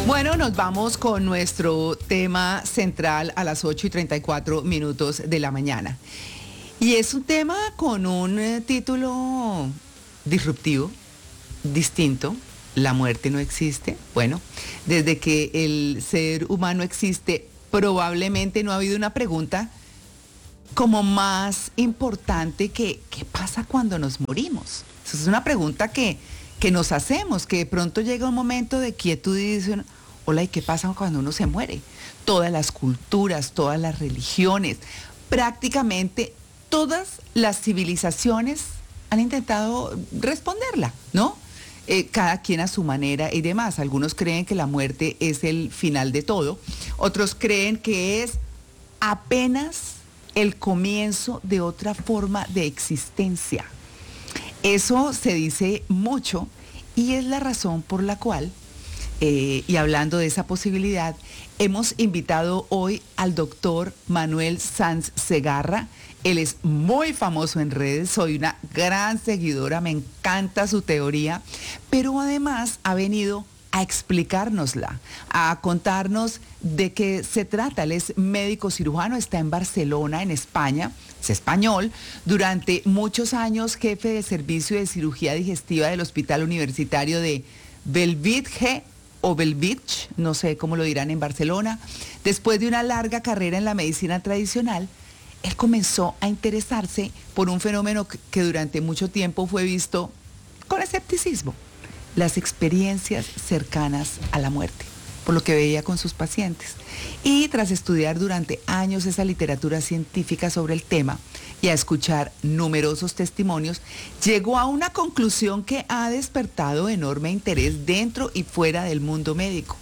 Bueno, nos vamos con nuestro tema central a las 8:34 de la mañana. Y es un tema con un título disruptivo, distinto. La muerte no existe. Bueno, desde que el ser humano existe, probablemente no ha habido una pregunta como más importante que ¿qué pasa cuando nos morimos? Esa es una pregunta que nos hacemos, que de pronto llega un momento de quietud y dicen, hola, ¿y qué pasa cuando uno se muere? Todas las culturas, todas las religiones, prácticamente todas las civilizaciones han intentado responderla, ¿no? Cada quien a su manera y demás. Algunos creen que la muerte es el final de todo, otros creen que es apenas el comienzo de otra forma de existencia. Eso se dice mucho y es la razón por la cual, y hablando de esa posibilidad, hemos invitado hoy al doctor Manuel Sanz Segarra. Él es muy famoso en redes, soy una gran seguidora, me encanta su teoría, pero además ha venido a explicárnosla, a contarnos de qué se trata. Él es médico cirujano, está en Barcelona, en España, es español, durante muchos años jefe de servicio de cirugía digestiva del Hospital Universitario de Bellvitge o Bellvitge, no sé cómo lo dirán en Barcelona. Después de una larga carrera en la medicina tradicional, él comenzó a interesarse por un fenómeno que durante mucho tiempo fue visto con escepticismo: las experiencias cercanas a la muerte, por lo que veía con sus pacientes. Y tras estudiar durante años esa literatura científica sobre el tema y a escuchar numerosos testimonios, llegó a una conclusión que ha despertado enorme interés dentro y fuera del mundo médico.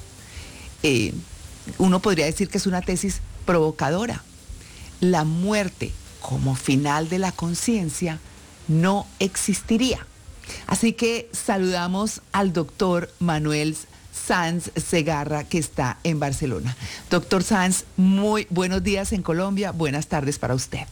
Uno podría decir que es una tesis provocadora. La muerte como final de la conciencia no existiría. Así que saludamos al doctor Manuel Sanz Segarra, que está en Barcelona. Doctor Sanz, muy buenos días en Colombia, buenas tardes para usted.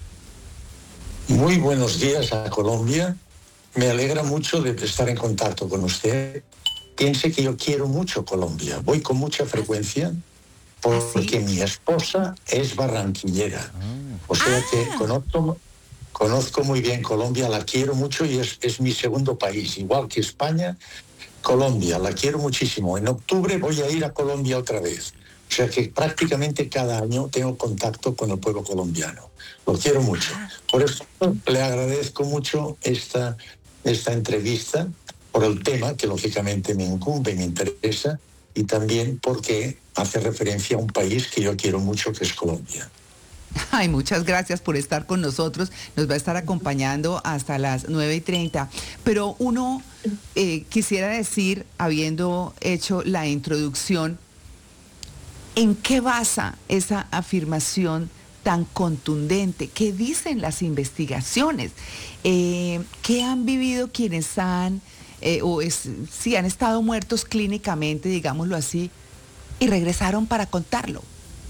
Muy buenos días a Colombia. Me alegra mucho de estar en contacto con usted. Piense que yo quiero mucho Colombia. Voy con mucha frecuencia porque mi esposa es barranquillera. O sea que conozco muy bien Colombia, la quiero mucho y es mi segundo país. Igual que España, Colombia, la quiero muchísimo. En octubre voy a ir a Colombia otra vez. O sea que prácticamente cada año tengo contacto con el pueblo colombiano. Lo quiero mucho. Por eso le agradezco mucho esta entrevista, por el tema que lógicamente me incumbe, me interesa, y también porque hace referencia a un país que yo quiero mucho, que es Colombia. Ay, muchas gracias por estar con nosotros. Nos va a estar acompañando hasta las 9:30. Pero uno quisiera decir, habiendo hecho la introducción, ¿en qué basa esa afirmación tan contundente? ¿Qué dicen las investigaciones? ¿Qué han vivido quienes han estado muertos clínicamente, digámoslo así, y regresaron para contarlo?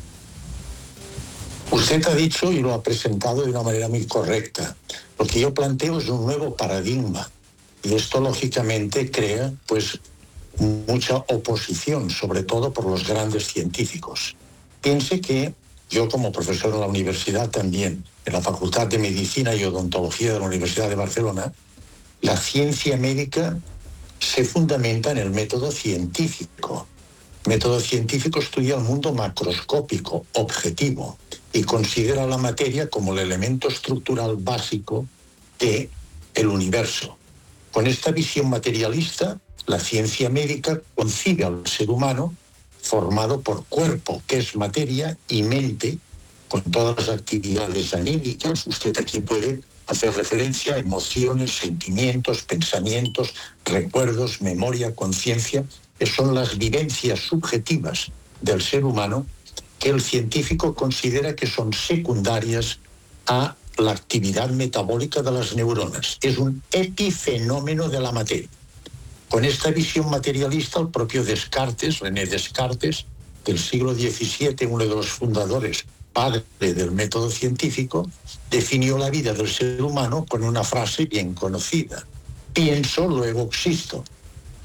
Usted ha dicho y lo ha presentado de una manera muy correcta. Lo que yo planteo es un nuevo paradigma y esto lógicamente crea pues mucha oposición, sobre todo por los grandes científicos. Piense que yo, como profesor en la universidad también, en la Facultad de Medicina y Odontología de la Universidad de Barcelona, la ciencia médica se fundamenta en el método científico. El método científico estudia el mundo macroscópico, objetivo, y considera la materia como el elemento estructural básico del universo. Con esta visión materialista, la ciencia médica concibe al ser humano formado por cuerpo, que es materia, y mente, con todas las actividades anímicas. Usted aquí puede hacer referencia a emociones, sentimientos, pensamientos, recuerdos, memoria, conciencia, que son las vivencias subjetivas del ser humano, que el científico considera que son secundarias a la actividad metabólica de las neuronas. Es un epifenómeno de la materia. Con esta visión materialista, el propio Descartes, René Descartes, del siglo XVII, uno de los fundadores, padre del método científico, definió la vida del ser humano con una frase bien conocida: pienso, luego existo.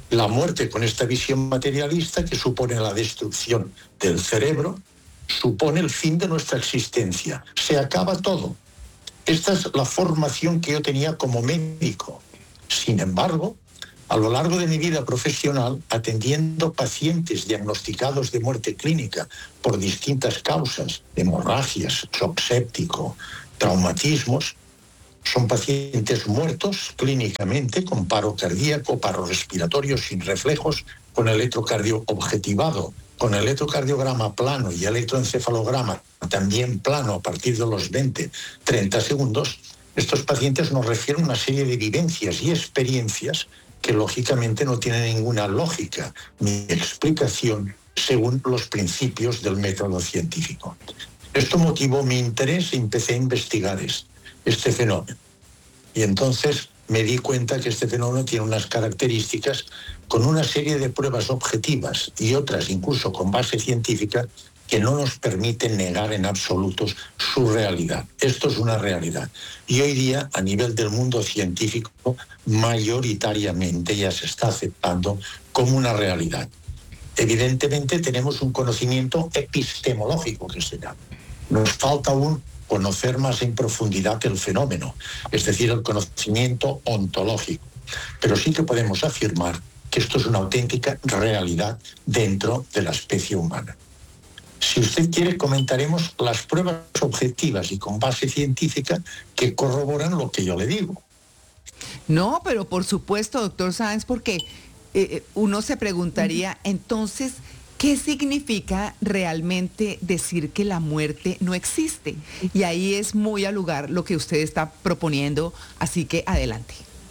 La muerte con esta visión materialista, que supone la destrucción del cerebro, supone el fin de nuestra existencia. Se acaba todo. Esta es la formación que yo tenía como médico. Sin embargo, a lo largo de mi vida profesional, atendiendo pacientes diagnosticados de muerte clínica por distintas causas, hemorragias, shock séptico, traumatismos, son pacientes muertos clínicamente con paro cardíaco, paro respiratorio sin reflejos, con electrocardio objetivado, con electrocardiograma plano y electroencefalograma también plano a partir de los 20-30 segundos. Estos pacientes nos refieren a una serie de vivencias y experiencias que lógicamente no tienen ninguna lógica ni explicación según los principios del método científico. Esto motivó mi interés y empecé a investigar este fenómeno. Y entonces me di cuenta que este fenómeno tiene unas características con una serie de pruebas objetivas y otras incluso con base científica que no nos permiten negar en absoluto su realidad. Esto es una realidad. Y hoy día, a nivel del mundo científico, mayoritariamente ya se está aceptando como una realidad. Evidentemente tenemos un conocimiento epistemológico que se llama. Nos falta aún conocer más en profundidad el fenómeno, es decir, el conocimiento ontológico. Pero sí que podemos afirmar que esto es una auténtica realidad dentro de la especie humana. Si usted quiere, comentaremos las pruebas objetivas y con base científica que corroboran lo que yo le digo. No, pero por supuesto, doctor Sáenz, porque uno se preguntaría, entonces, ¿qué significa realmente decir que la muerte no existe? Y ahí es muy al lugar lo que usted está proponiendo, así que adelante.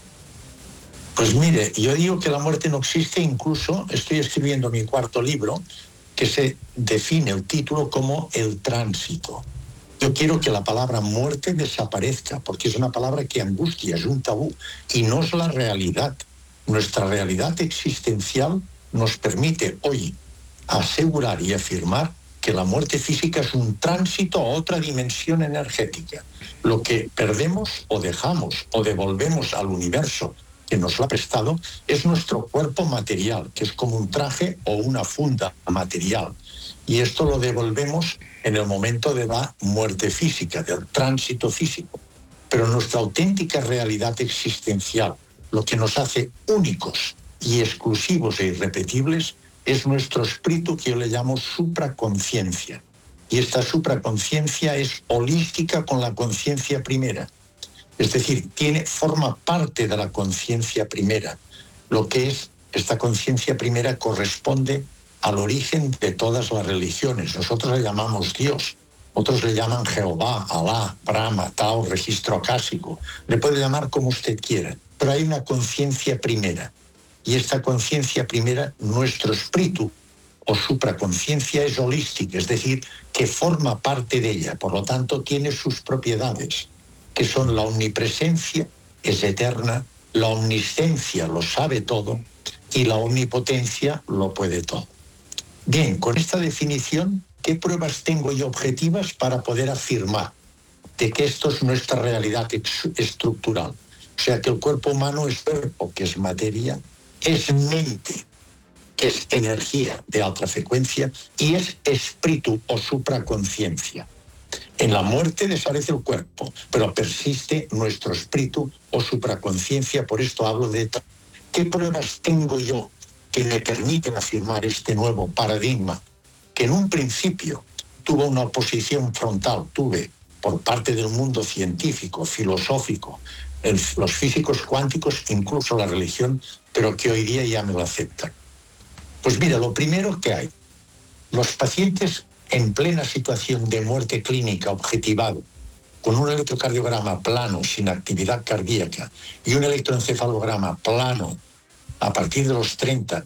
Pues mire, yo digo que la muerte no existe, incluso estoy escribiendo mi cuarto libro, que se define el título como el tránsito. Yo quiero que la palabra muerte desaparezca, porque es una palabra que angustia, es un tabú, y no es la realidad. Nuestra realidad existencial nos permite hoy asegurar y afirmar que la muerte física es un tránsito a otra dimensión energética. Lo que perdemos o dejamos o devolvemos al universo que nos lo ha prestado es nuestro cuerpo material, que es como un traje o una funda material. Y esto lo devolvemos en el momento de la muerte física, del tránsito físico. Pero nuestra auténtica realidad existencial, lo que nos hace únicos y exclusivos e irrepetibles, es nuestro espíritu, que yo le llamo supraconciencia. Y esta supraconciencia es holística con la conciencia primera. Es decir, forma parte de la conciencia primera. Lo que es esta conciencia primera corresponde al origen de todas las religiones. Nosotros le llamamos Dios, otros le llaman Jehová, Alá, Brahma, Tao, registro acásico. Le puede llamar como usted quiera, pero hay una conciencia primera. Y esta conciencia primera, nuestro espíritu o supraconciencia, es holística, es decir, que forma parte de ella, por lo tanto tiene sus propiedades, que son la omnipresencia, es eterna, la omnisciencia lo sabe todo y la omnipotencia lo puede todo. Bien, con esta definición, ¿qué pruebas tengo yo objetivas para poder afirmar de que esto es nuestra realidad estructural? O sea, que el cuerpo humano es cuerpo, que es materia, es mente, que es energía de alta frecuencia, y es espíritu o supraconciencia. En la muerte desaparece el cuerpo, pero persiste nuestro espíritu o supraconciencia. Por esto hablo de qué pruebas tengo yo que me permiten afirmar este nuevo paradigma, que en un principio tuvo una oposición frontal, tuve por parte del mundo científico, filosófico, los físicos cuánticos, incluso la religión, pero que hoy día ya me lo aceptan. Pues mira, lo primero que hay, los pacientes en plena situación de muerte clínica objetivado, con un electrocardiograma plano, sin actividad cardíaca, y un electroencefalograma plano, a partir de los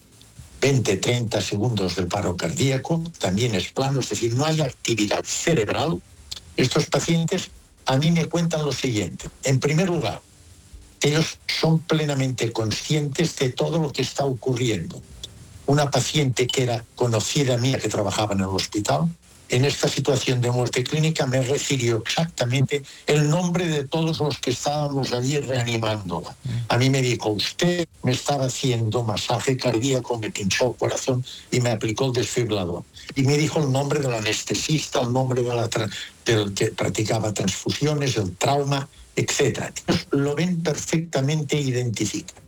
20-30 segundos del paro cardíaco, también es plano, es decir, no hay actividad cerebral. Estos pacientes a mí me cuentan lo siguiente. En primer lugar, ellos son plenamente conscientes de todo lo que está ocurriendo. Una paciente que era conocida mía, que trabajaba en el hospital, en esta situación de muerte clínica me refirió exactamente el nombre de todos los que estábamos allí reanimándola. A mí me dijo, usted me estaba haciendo masaje cardíaco, me pinchó el corazón y me aplicó el desfibrilador. Y me dijo el nombre del anestesista, el nombre del que practicaba transfusiones, el trauma, etc. Ellos lo ven perfectamente identificado.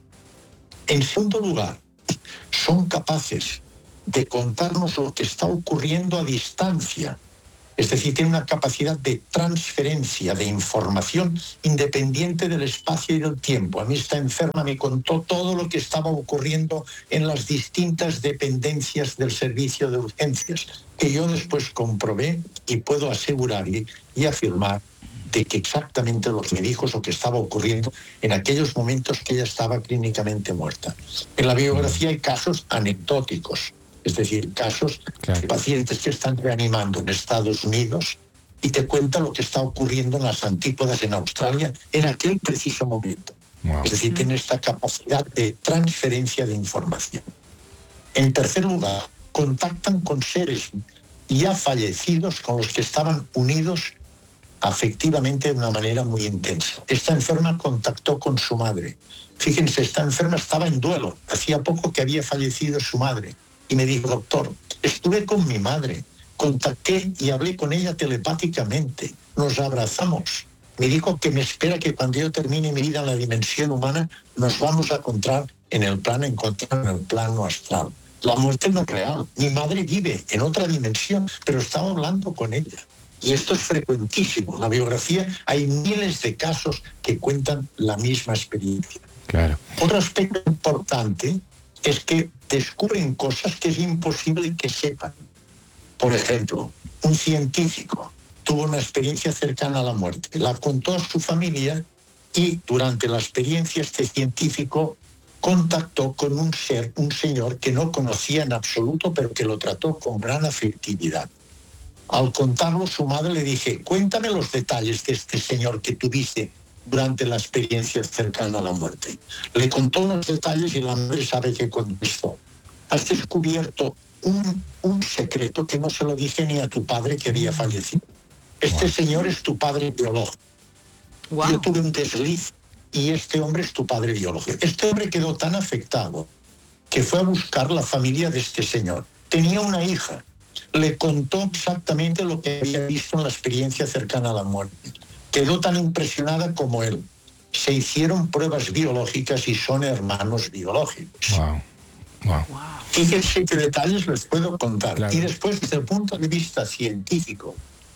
En segundo lugar, son capaces de contarnos lo que está ocurriendo a distancia. Es decir, tiene una capacidad de transferencia de información independiente del espacio y del tiempo. A mí esta enferma me contó todo lo que estaba ocurriendo en las distintas dependencias del servicio de urgencias, que yo después comprobé y puedo asegurar y afirmar de que exactamente lo que me dijo es lo que estaba ocurriendo en aquellos momentos que ella estaba clínicamente muerta. En la biografía hay casos anecdóticos, es decir, casos de pacientes que están reanimando en Estados Unidos y te cuentan lo que está ocurriendo en las antípodas en Australia en aquel preciso momento. Wow. Es decir, tienen esta capacidad de transferencia de información. En tercer lugar, contactan con seres ya fallecidos con los que estaban unidos afectivamente de una manera muy intensa. Esta enferma contactó con su madre. Fíjense, esta enferma estaba en duelo. Hacía poco que había fallecido su madre. Y me dijo, doctor, estuve con mi madre, contacté y hablé con ella telepáticamente. Nos abrazamos. Me dijo que me espera que cuando yo termine mi vida en la dimensión humana, nos vamos a encontrar en el plano astral. La muerte no es real. Mi madre vive en otra dimensión, pero estaba hablando con ella. Y esto es frecuentísimo. En la biografía hay miles de casos que cuentan la misma experiencia. Claro. Otro aspecto importante es que descubren cosas que es imposible que sepan. Por ejemplo, un científico tuvo una experiencia cercana a la muerte. La contó a su familia y durante la experiencia este científico contactó con un señor que no conocía en absoluto, pero que lo trató con gran afectividad. Al contarlo, su madre le dije, cuéntame los detalles de este señor que tuviste durante la experiencia cercana a la muerte. Le contó los detalles y la madre sabe que contestó. Has descubierto un secreto que no se lo dije ni a tu padre que había fallecido. Este señor es tu padre biológico. Wow. Yo tuve un desliz y este hombre es tu padre biológico. Este hombre quedó tan afectado que fue a buscar la familia de este señor. Tenía una hija. Le contó exactamente lo que había visto en la experiencia cercana a la muerte. Quedó tan impresionada como él. Se hicieron pruebas biológicas y son hermanos biológicos. Wow. Wow. Fíjense qué detalles les puedo contar. Claro. Y después, desde el punto de vista científico,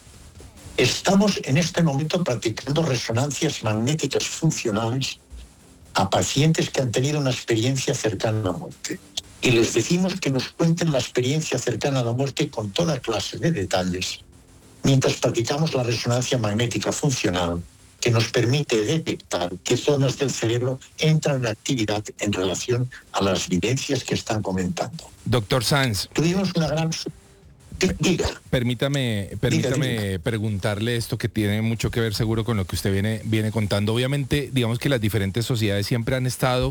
estamos en este momento practicando resonancias magnéticas funcionales a pacientes que han tenido una experiencia cercana a la muerte. Y les decimos que nos cuenten la experiencia cercana a la muerte con toda clase de detalles, mientras practicamos la resonancia magnética funcional, que nos permite detectar qué zonas del cerebro entran en actividad en relación a las vivencias que están comentando. Doctor Sanz. Tuvimos una gran... Diga. Permítame preguntarle esto que tiene mucho que ver seguro con lo que usted viene contando. Obviamente, digamos que las diferentes sociedades siempre han estado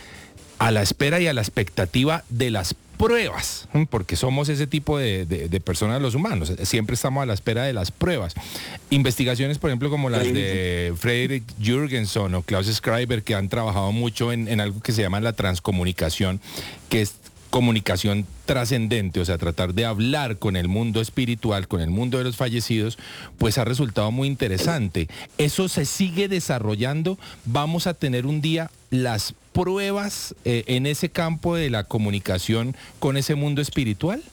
a la espera y a la expectativa de las pruebas, porque somos ese tipo de personas los humanos, siempre estamos a la espera de las pruebas. Investigaciones, por ejemplo, como las de Frederick Jürgensen o Klaus Schreiber, que han trabajado mucho en algo que se llama la transcomunicación, que es comunicación trascendente, o sea, tratar de hablar con el mundo espiritual, con el mundo de los fallecidos, pues ha resultado muy interesante. Eso se sigue desarrollando. Vamos a tener un día las pruebas en ese campo de la comunicación con ese mundo espiritual.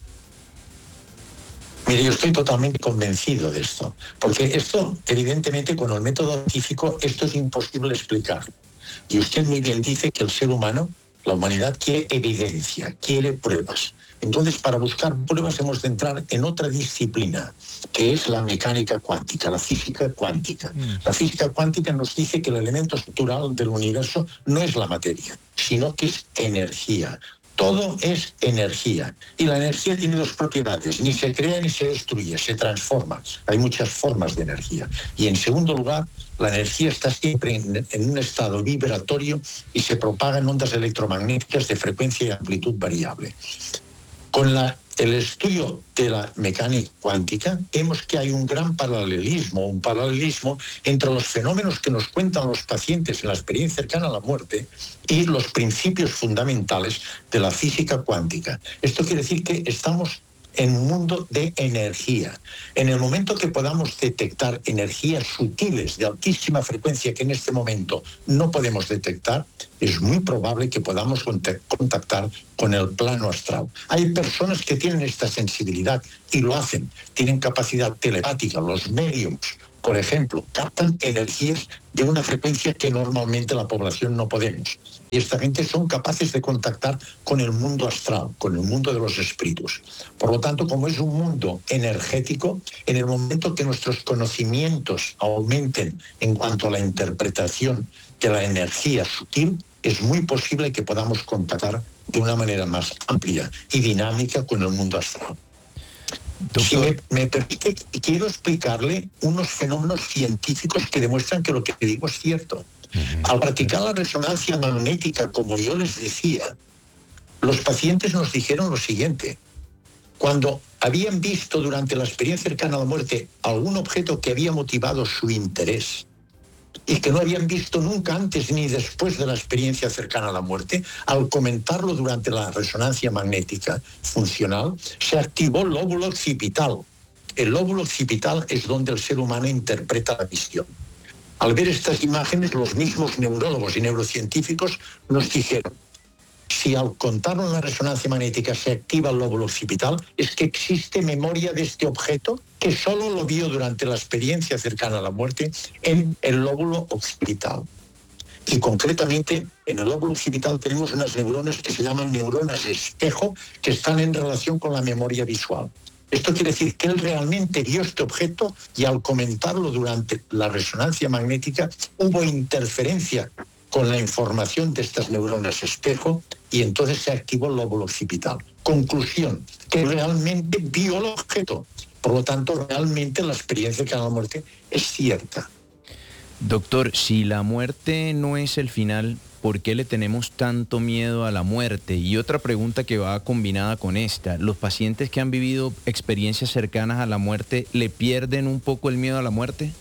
Mire, yo estoy totalmente convencido de esto, porque esto, evidentemente, con el método científico, esto es imposible explicar. Y usted muy bien dice que el ser humano, la humanidad, quiere evidencia, quiere pruebas. Entonces, para buscar pruebas hemos de entrar en otra disciplina, que es la mecánica cuántica, la física cuántica. La física cuántica nos dice que el elemento estructural del universo no es la materia, sino que es energía. Todo es energía. Y la energía tiene dos propiedades. Ni se crea ni se destruye, se transforma. Hay muchas formas de energía. Y en segundo lugar, la energía está siempre en un estado vibratorio y se propaga en ondas electromagnéticas de frecuencia y amplitud variable. Con el estudio de la mecánica cuántica, vemos que hay un gran paralelismo entre los fenómenos que nos cuentan los pacientes en la experiencia cercana a la muerte y los principios fundamentales de la física cuántica. Esto quiere decir que estamos en un mundo de energía. En el momento que podamos detectar energías sutiles de altísima frecuencia que en este momento no podemos detectar, es muy probable que podamos contactar con el plano astral. Hay personas que tienen esta sensibilidad y lo hacen. Tienen capacidad telepática. Los mediums, por ejemplo, captan energías de una frecuencia que normalmente la población no podemos. Y esta gente son capaces de contactar con el mundo astral, con el mundo de los espíritus. Por lo tanto, como es un mundo energético, en el momento que nuestros conocimientos aumenten en cuanto a la interpretación de la energía sutil, es muy posible que podamos contactar de una manera más amplia y dinámica con el mundo astral. Si me permite, quiero explicarle unos fenómenos científicos que demuestran que lo que digo es cierto. Al practicar la resonancia magnética, como yo les decía, los pacientes nos dijeron lo siguiente: cuando habían visto durante la experiencia cercana a la muerte algún objeto que había motivado su interés y que no habían visto nunca antes ni después de la experiencia cercana a la muerte, al comentarlo durante la resonancia magnética funcional, se activó el lóbulo occipital. El lóbulo occipital es donde el ser humano interpreta la visión. Al ver estas imágenes, los mismos neurólogos y neurocientíficos nos dijeron: si al contarlo en la resonancia magnética se activa el lóbulo occipital, es que existe memoria de este objeto que solo lo vio durante la experiencia cercana a la muerte en el lóbulo occipital. Y concretamente, en el lóbulo occipital tenemos unas neuronas que se llaman neuronas espejo, que están en relación con la memoria visual. Esto quiere decir que él realmente vio este objeto y al comentarlo durante la resonancia magnética hubo interferencia con la información de estas neuronas espejo y entonces se activó el lóbulo occipital. Conclusión, que realmente vio el objeto. Por lo tanto, realmente la experiencia cercana a la muerte es cierta. Doctor, si la muerte no es el final, ¿por qué le tenemos tanto miedo a la muerte? Y otra pregunta que va combinada con esta: ¿los pacientes que han vivido experiencias cercanas a la muerte le pierden un poco el miedo a la muerte?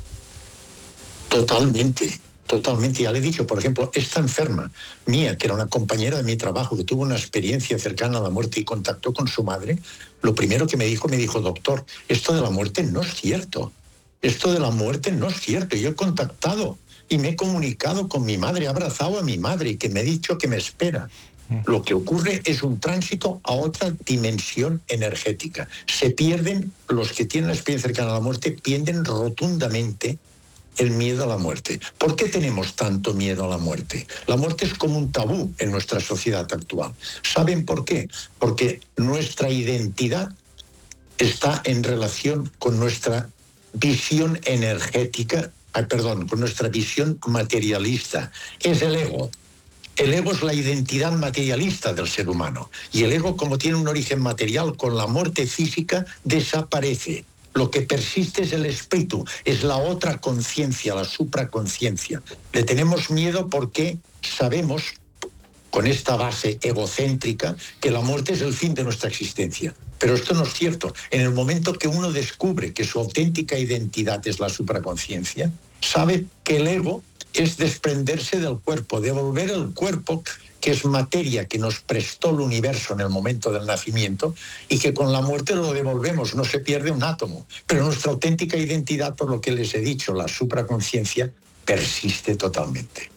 Totalmente. Ya le he dicho, por ejemplo, esta enferma mía, que era una compañera de mi trabajo, que tuvo una experiencia cercana a la muerte y contactó con su madre, lo primero que me dijo, doctor, esto de la muerte no es cierto. Esto de la muerte no es cierto. Yo he contactado y me he comunicado con mi madre, he abrazado a mi madre y que me ha dicho que me espera. Lo que ocurre es un tránsito a otra dimensión energética. Se pierden, los que tienen la experiencia cercana a la muerte, pierden rotundamente el miedo a la muerte. ¿Por qué tenemos tanto miedo a la muerte? La muerte es como un tabú en nuestra sociedad actual. ¿Saben por qué? Porque nuestra identidad está en relación con nuestra visión energética, con nuestra visión materialista. Es el ego. El ego es la identidad materialista del ser humano. Y el ego, como tiene un origen material, con la muerte física desaparece. Lo que persiste es el espíritu, es la otra conciencia, la supraconciencia. Le tenemos miedo porque sabemos, con esta base egocéntrica, que la muerte es el fin de nuestra existencia. Pero esto no es cierto. En el momento que uno descubre que su auténtica identidad es la supraconciencia, sabe que el ego es desprenderse del cuerpo, devolver el cuerpo, que es materia que nos prestó el universo en el momento del nacimiento, y que con la muerte lo devolvemos, no se pierde un átomo. Pero nuestra auténtica identidad, por lo que les he dicho, la supraconciencia, persiste totalmente.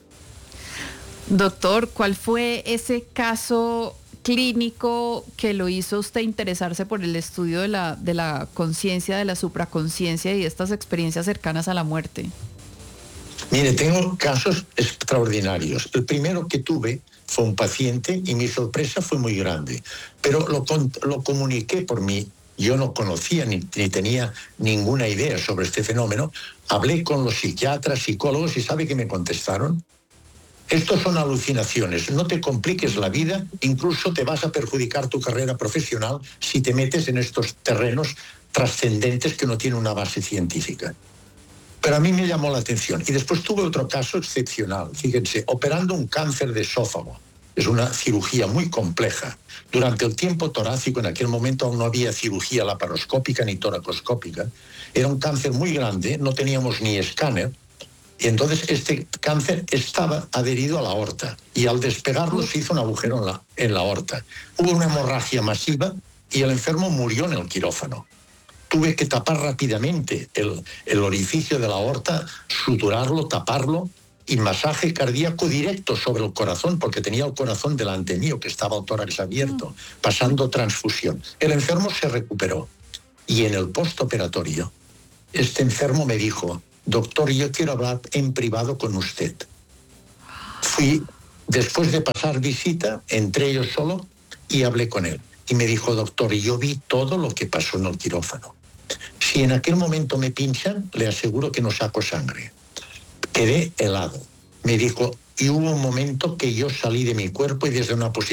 Doctor, ¿cuál fue ese caso clínico que lo hizo usted interesarse por el estudio de la conciencia, de la supraconciencia y estas experiencias cercanas a la muerte? Mire, tengo casos extraordinarios. El primero que tuve fue un paciente y mi sorpresa fue muy grande, pero lo comuniqué por mí. Yo no conocía ni tenía ninguna idea sobre este fenómeno. Hablé con los psiquiatras, psicólogos, y ¿sabe qué me contestaron? Estos son alucinaciones, no te compliques la vida, incluso te vas a perjudicar tu carrera profesional si te metes en estos terrenos trascendentes que no tienen una base científica. Pero a mí me llamó la atención. Y después tuve otro caso excepcional, fíjense, operando un cáncer de esófago. Es una cirugía muy compleja. Durante el tiempo torácico, en aquel momento aún no había cirugía laparoscópica ni toracoscópica. Era un cáncer muy grande, no teníamos ni escáner. Y entonces este cáncer estaba adherido a la aorta. Y al despegarlo se hizo un agujero en la aorta. Hubo una hemorragia masiva y el enfermo murió en el quirófano. Tuve que tapar rápidamente el orificio de la aorta, suturarlo, taparlo, y masaje cardíaco directo sobre el corazón, porque tenía el corazón delante mío, que estaba el tórax abierto, pasando transfusión. El enfermo se recuperó. Y en el postoperatorio, este enfermo me dijo: doctor, yo quiero hablar en privado con usted. Fui, después de pasar visita, entré yo solo y hablé con él. Y me dijo: doctor, yo vi todo lo que pasó en el quirófano. Si en aquel momento me pinchan, le aseguro que no saco sangre. Quedé helado. Me dijo, y hubo un momento que yo salí de mi cuerpo y desde una posición